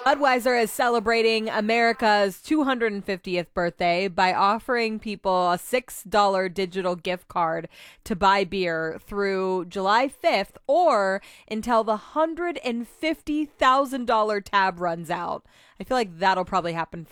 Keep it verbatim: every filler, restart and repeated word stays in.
Budweiser is celebrating America's two hundred fiftieth birthday by offering people a six dollars digital gift card to buy beer through July fifth or until the one hundred fifty thousand dollars tab runs out. I feel like that'll probably happen